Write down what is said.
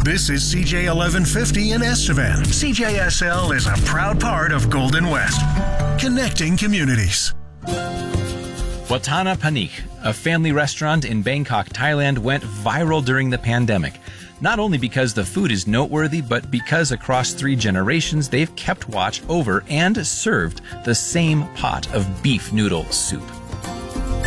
This is CJ 1150 in Estevan. CJSL is a proud part of Golden West, connecting communities. Watana Panik, a family restaurant in Bangkok, Thailand, went viral during the pandemic. Not only because the food is noteworthy, but because across 3 generations they've kept watch over and served the same pot of beef noodle soup.